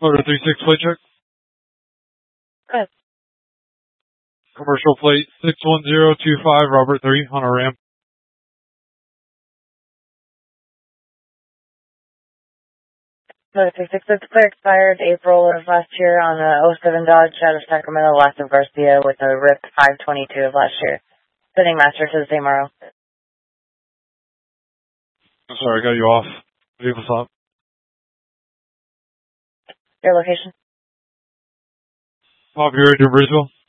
Motor 36 plate check. Good. Commercial plate 61025 Robert 3 on a Ram. Motor 36, it's clear expired April of last year on a 07 Dodge out of Sacramento, Las of Garcia with a RIP 522 of last year. Sending master to the same RO. I'm sorry, I got you off. Vehicle stop. Your location? Bob, you ready to Brisbane?